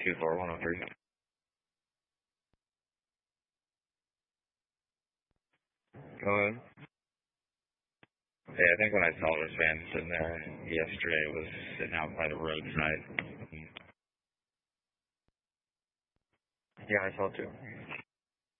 24-103. Go ahead. Yeah, I think when I saw this van sitting there yesterday, it was sitting out by the roadside. Yeah, I saw it too.